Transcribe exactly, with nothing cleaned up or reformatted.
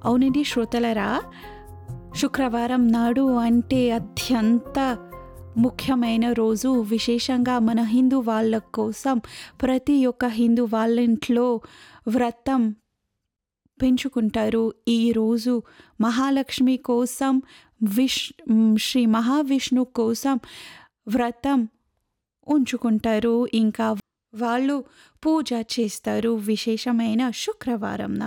అవునండి శ్రోతలారా, శుక్రవారం నాడు అంటే అత్యంత ముఖ్యమైన రోజు. విశేషంగా మన హిందూ వాళ్ళ కోసం ప్రతి ఒక్క హిందూ వాళ్ళ ఇంట్లో వ్రతం పెంచుకుంటారు. ఈరోజు మహాలక్ష్మి కోసం, విష్ శ్రీ మహావిష్ణు కోసం వ్రతం ఉంచుకుంటారు. ఇంకా వాళ్ళు పూజ చేస్తారు విశేషమైన శుక్రవారం నాడు.